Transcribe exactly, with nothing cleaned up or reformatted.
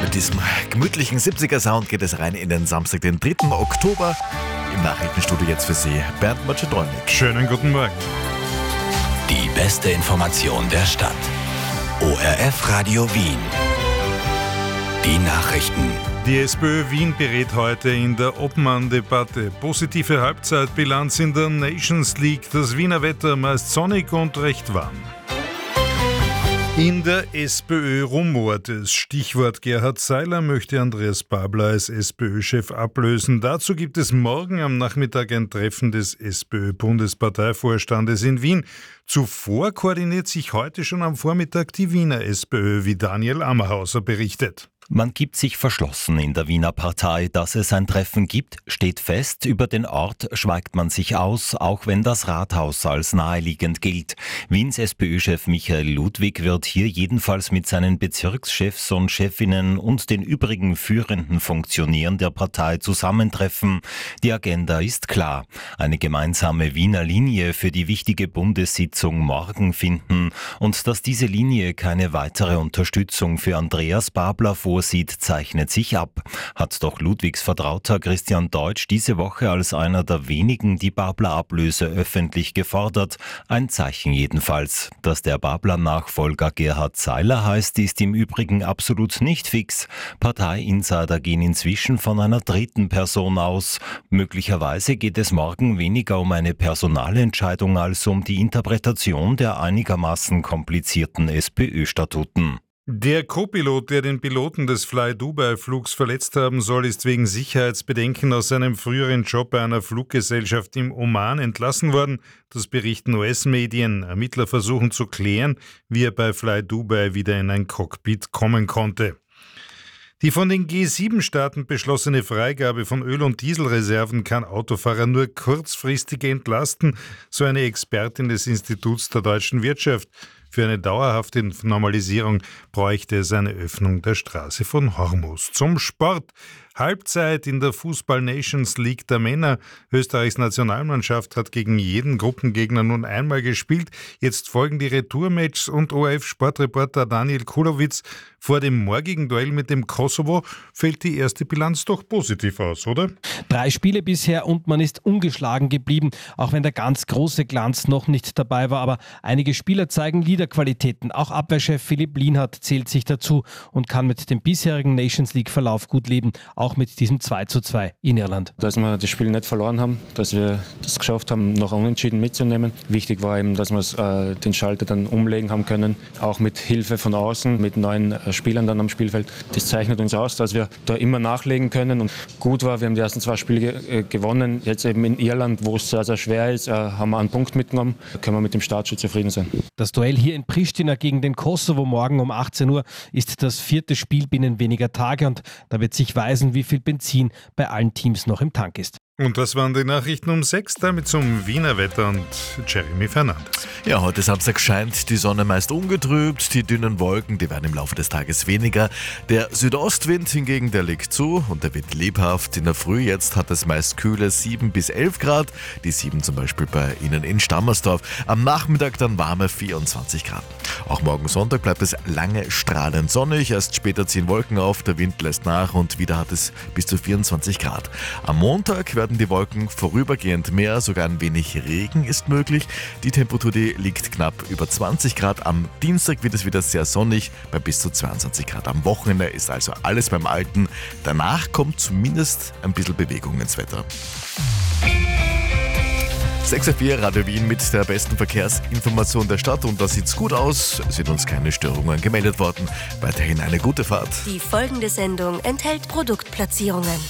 Mit diesem gemütlichen siebziger-Sound geht es rein in den Samstag, den dritten Oktober. Im Nachrichtenstudio jetzt für Sie Bernd Macedolnik. Schönen guten Morgen. Die beste Information der Stadt. O R F Radio Wien. Die Nachrichten. Die SPÖ Wien berät heute in der Obmann-Debatte. Positive Halbzeitbilanz in der Nations League. Das Wiener Wetter meist sonnig und recht warm. In der SPÖ rumort es. Stichwort Gerhard Seiler möchte Andreas Babler als SPÖ-Chef ablösen. Dazu gibt es morgen am Nachmittag ein Treffen des SPÖ-Bundesparteivorstandes in Wien. Zuvor koordiniert sich heute schon am Vormittag die Wiener SPÖ, wie Daniel Ammerhauser berichtet. Man gibt sich verschlossen in der Wiener Partei. Dass es ein Treffen gibt, steht fest. Über den Ort schweigt man sich aus, auch wenn das Rathaus als naheliegend gilt. Wiens SPÖ-Chef Michael Ludwig wird hier jedenfalls mit seinen Bezirkschefs und Chefinnen und den übrigen führenden Funktionären der Partei zusammentreffen. Die Agenda ist klar. Eine gemeinsame Wiener Linie für die wichtige Bundessitzung morgen finden. Und dass diese Linie keine weitere Unterstützung für Andreas Babler vorsieht, zeichnet sich ab. Hat doch Ludwigs Vertrauter Christian Deutsch diese Woche als einer der wenigen die Babler-Ablöse öffentlich gefordert. Ein Zeichen jedenfalls. Dass der Babler-Nachfolger Gerhard Seiler heißt, ist im Übrigen absolut nicht fix. Partei-Insider gehen inzwischen von einer dritten Person aus. Möglicherweise geht es morgen weniger um eine Personalentscheidung als um die Interpretation der einigermaßen komplizierten SPÖ-Statuten. Der Co-Pilot, der den Piloten des Fly-Dubai-Flugs verletzt haben soll, ist wegen Sicherheitsbedenken aus seinem früheren Job bei einer Fluggesellschaft im Oman entlassen worden. Das berichten U S-Medien. Ermittler versuchen zu klären, wie er bei Fly-Dubai wieder in ein Cockpit kommen konnte. Die von den G sieben Staaten beschlossene Freigabe von Öl- und Dieselreserven kann Autofahrer nur kurzfristig entlasten, so eine Expertin des Instituts der deutschen Wirtschaft. Für eine dauerhafte Normalisierung bräuchte es eine Öffnung der Straße von Hormuz. Zum Sport. Halbzeit in der Fußball-Nations League der Männer. Österreichs Nationalmannschaft hat gegen jeden Gruppengegner nun einmal gespielt. Jetzt folgen die Retourmatches und O R F-Sportreporter Daniel Kulowitz. Vor dem morgigen Duell mit dem Kosovo fällt die erste Bilanz doch positiv aus, oder? Drei Spiele bisher und man ist ungeschlagen geblieben, auch wenn der ganz große Glanz noch nicht dabei war. Aber einige Spieler zeigen Leaderqualitäten. Auch Abwehrchef Philipp Lienhardt zählt sich dazu und kann mit dem bisherigen Nations League-Verlauf gut leben. Auch mit diesem zwei zu zwei in Irland. Dass wir das Spiel nicht verloren haben, dass wir das geschafft haben, noch unentschieden mitzunehmen. Wichtig war eben, dass wir äh, den Schalter dann umlegen haben können, auch mit Hilfe von außen, mit neuen äh, Spielern dann am Spielfeld. Das zeichnet uns aus, dass wir da immer nachlegen können. Und gut war, wir haben die ersten zwei Spiele ge- äh, gewonnen. Jetzt eben in Irland, wo es sehr, sehr schwer ist, äh, haben wir einen Punkt mitgenommen. Da können wir mit dem Start schon zufrieden sein. Das Duell hier in Pristina gegen den Kosovo morgen um achtzehn Uhr ist das vierte Spiel binnen weniger Tage und da wird sich weisen, wie viel Benzin bei allen Teams noch im Tank ist. Und das waren die Nachrichten um sechs, damit zum Wiener Wetter und Jeremy Fernandes. Ja, heute Samstag scheint die Sonne meist ungetrübt, die dünnen Wolken, die werden im Laufe des Tages weniger. Der Südostwind hingegen, der liegt zu und der wird lebhaft. In der Früh jetzt hat es meist kühle sieben bis elf Grad, die sieben zum Beispiel bei Ihnen in Stammersdorf. Am Nachmittag dann warme vierundzwanzig Grad. Auch morgen Sonntag bleibt es lange strahlend sonnig, erst später ziehen Wolken auf, der Wind lässt nach und wieder hat es bis zu vierundzwanzig Grad. Am Montag werden die Wolken vorübergehend mehr, sogar ein wenig Regen ist möglich. Die Temperatur, die liegt knapp über zwanzig Grad. Am Dienstag wird es wieder sehr sonnig bei bis zu zweiundzwanzig Grad. Am Wochenende ist also alles beim Alten. Danach kommt zumindest ein bisschen Bewegung ins Wetter. sechs Uhr vier Radio Wien mit der besten Verkehrsinformation der Stadt und da sieht's gut aus, sind uns keine Störungen gemeldet worden. Weiterhin eine gute Fahrt. Die folgende Sendung enthält Produktplatzierungen.